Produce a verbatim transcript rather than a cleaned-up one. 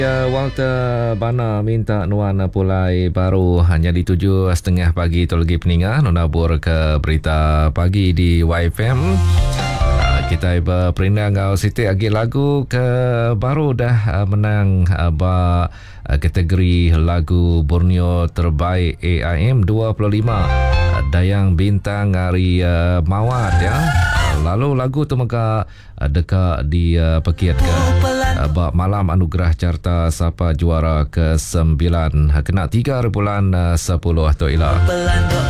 Ya, Walter Bana minta nuan pulai baru hanya dituju setengah pagi tu lagi peningah nunabur ke berita pagi di Y F M. Uh, kita iba perindah ngau siti agi lagu ke baru dah uh, menang uh, ba uh, kategori lagu Borneo terbaik A I M dua puluh lima uh, Dayang Bintang Ari uh, Mawat ya. Lalu lagu tu maka uh, dekat di uh, pekiat ke uh, bak malam anugerah carta Sapa juara ke sembilan kena tiga bulan uh, sepuluh tu ilah.